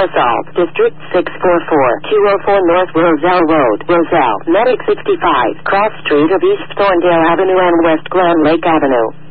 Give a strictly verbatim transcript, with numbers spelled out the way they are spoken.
Assault, District six four four, two oh four North Roselle Road, Roselle, Medic sixty-five, Cross Street of East Thorndale Avenue and West Glen Lake Avenue.